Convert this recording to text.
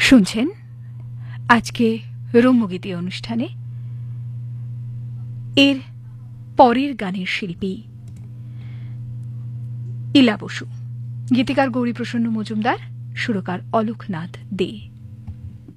শুনছেন আজকে রম্যগীতি অনুষ্ঠানে এর পরের গানের শিল্পী ইলা বসু, গীতিকার গৌরীপ্রসন্ন মজুমদার, সুরকার অলোকনাথ দে।